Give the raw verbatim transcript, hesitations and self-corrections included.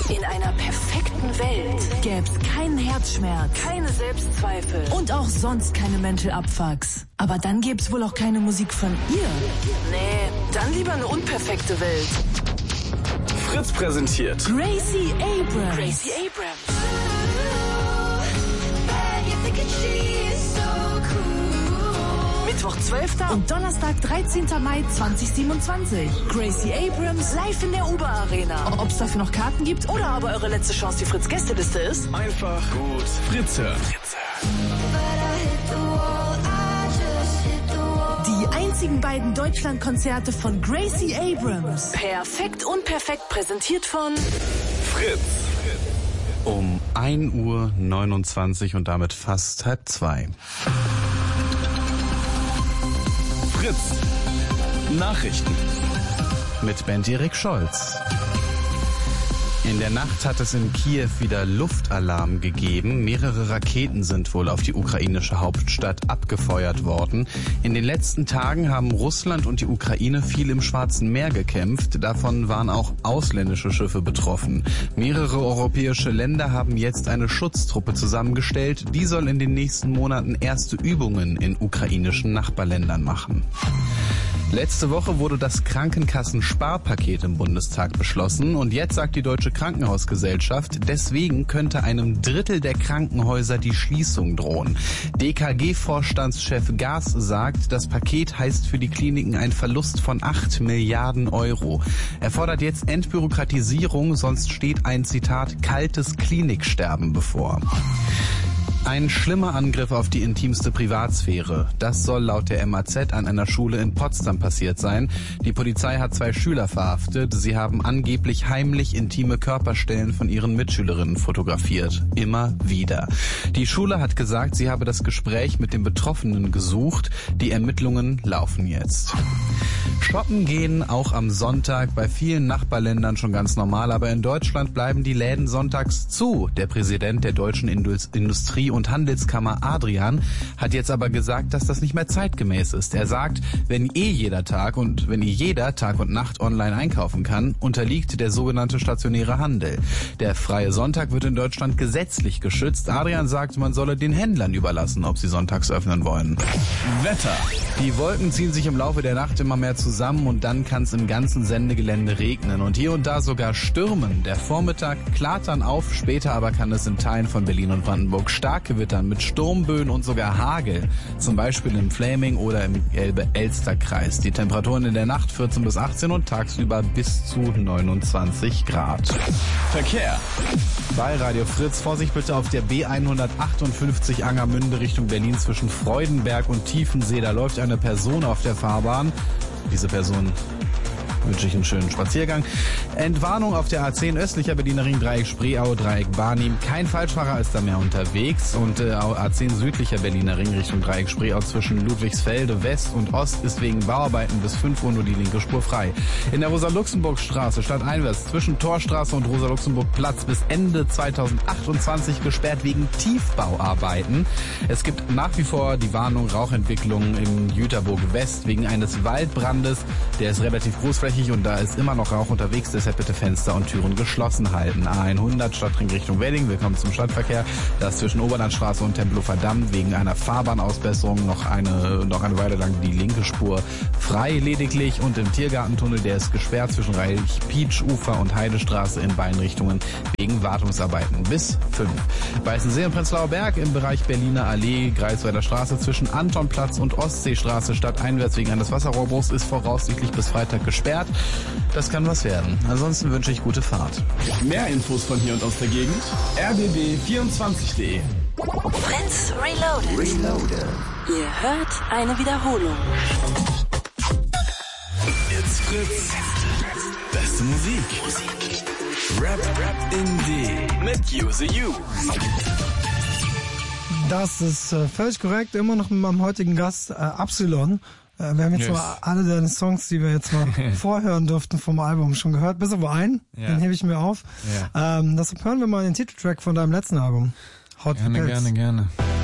In einer perfekten Welt gäb's keinen Herzschmerz, keine Selbstzweifel und auch sonst keine Mental Abfucks. Aber dann gäb's wohl auch keine Musik von ihr. Nee, dann lieber eine unperfekte Welt. Fritz präsentiert Gracie Abrams. Gracie Abrams. Mittwoch zwölfter und Donnerstag dreizehnter Mai zweitausendsiebenundzwanzig. Gracie Abrams live in der Uber Arena. Ob es dafür noch Karten gibt oder aber eure letzte Chance die Fritz Gästeliste ist? einfach gut Fritz hören. Die einzigen beiden Deutschlandkonzerte von Gracie Abrams. Perfekt und perfekt präsentiert von Fritz. Um ein Uhr neunundzwanzig und damit fast halb zwei. Fritz. Nachrichten. Mit Bernd-Erik Scholz. In der Nacht hat es in Kiew wieder Luftalarm gegeben. Mehrere Raketen sind wohl auf die ukrainische Hauptstadt abgefeuert worden. In den letzten Tagen haben Russland und die Ukraine viel im Schwarzen Meer gekämpft. Davon waren auch ausländische Schiffe betroffen. Mehrere europäische Länder haben jetzt eine Schutztruppe zusammengestellt. Die soll in den nächsten Monaten erste Übungen in ukrainischen Nachbarländern machen. Letzte Woche wurde das Krankenkassensparpaket im Bundestag beschlossen und jetzt sagt die Deutsche Krankenhausgesellschaft, deswegen könnte einem Drittel der Krankenhäuser die Schließung drohen. D K G-Vorstandschef Gaas sagt, das Paket heißt für die Kliniken ein Verlust von acht Milliarden Euro. Er fordert jetzt Entbürokratisierung, sonst steht ein, Zitat, kaltes Kliniksterben bevor. Ein schlimmer Angriff auf die intimste Privatsphäre. Das soll laut der M A Z an einer Schule in Potsdam passiert sein. Die Polizei hat zwei Schüler verhaftet. Sie haben angeblich heimlich intime Körperstellen von ihren Mitschülerinnen fotografiert. Immer wieder. Die Schule hat gesagt, sie habe das Gespräch mit den Betroffenen gesucht. Die Ermittlungen laufen jetzt. Shoppen gehen auch am Sonntag bei vielen Nachbarländern schon ganz normal, aber in Deutschland bleiben die Läden sonntags zu. Der Präsident der Deutschen Industrie- und Handelskammer Adrian hat jetzt aber gesagt, dass das nicht mehr zeitgemäß ist. Er sagt, wenn eh jeder Tag und wenn eh jeder Tag und Nacht online einkaufen kann, unterliegt der sogenannte stationäre Handel. Der freie Sonntag wird in Deutschland gesetzlich geschützt. Adrian sagt, man solle den Händlern überlassen, ob sie sonntags öffnen wollen. Wetter. Die Wolken ziehen sich im Laufe der Nacht immer mehr zusammen und dann kann es im ganzen Sendegelände regnen und hier und da sogar stürmen. Der Vormittag klart dann auf, später aber kann es in Teilen von Berlin und Brandenburg stark gewittern mit Sturmböen und sogar Hagel, zum Beispiel im Fläming oder im Elbe-Elster-Kreis. Die Temperaturen in der Nacht vierzehn bis achtzehn und tagsüber bis zu neunundzwanzig Grad. Verkehr. Bei Radio Fritz, Vorsicht bitte auf der B hundertachtundfünfzig Angermünde Richtung Berlin zwischen Freudenberg und Tiefensee. Da läuft eine Person auf der Fahrbahn. Diese Person wünsche ich einen schönen Spaziergang. Entwarnung auf der A zehn östlicher Berliner Ring, Dreieck Spreeau, Dreieck Barnim. Kein Falschfahrer ist da mehr unterwegs. Und äh, A zehn südlicher Berliner Ring Richtung Dreieck Spreeau zwischen Ludwigsfelde West und Ost ist wegen Bauarbeiten bis fünf Uhr nur die linke Spur frei. In der Rosa-Luxemburg-Straße stadteinwärts zwischen Torstraße und Rosa-Luxemburg-Platz bis Ende zweitausendachtundzwanzig gesperrt wegen Tiefbauarbeiten. Es gibt nach wie vor die Warnung Rauchentwicklung in Jüterburg West wegen eines Waldbrandes. Der ist relativ großflächig und da ist immer noch Rauch unterwegs, deshalb bitte Fenster und Türen geschlossen halten. A hundert Stadtring Richtung Wedding, willkommen zum Stadtverkehr. Da ist zwischen Oberlandstraße und Tempelhofer Damm wegen einer Fahrbahnausbesserung noch eine, noch eine Weile lang die linke Spur frei lediglich und im Tiergartentunnel, der ist gesperrt zwischen Reich-Pietsch-Ufer und Heidestraße in beiden Richtungen wegen Wartungsarbeiten bis fünf. Weißensee und Prenzlauer Berg im Bereich Berliner Allee, Greifswalder Straße zwischen Antonplatz und Ostseestraße stadteinwärts wegen eines Wasserrohrbruchs ist voraussichtlich bis Freitag gesperrt. Das kann was werden. Ansonsten wünsche ich gute Fahrt. Mehr Infos von hier und aus der Gegend. r b b vierundzwanzig punkt de. Fritz Reloaded. Reloaded. Ihr hört eine Wiederholung. It's Fritz. Beste Musik. Rap, Rap, Indie. Mit Use You. Das ist äh, völlig korrekt. Immer noch mit meinem heutigen Gast äh, Absilon. Äh, wir haben jetzt yes. mal alle deine Songs, die wir jetzt mal vorhören durften vom Album, schon gehört. Bis auf einen, ja. Den hebe ich mir auf. Ja. Ähm, deshalb hören wir mal den Titeltrack von deinem letzten Album. Hot gerne, Pets. gerne, gerne.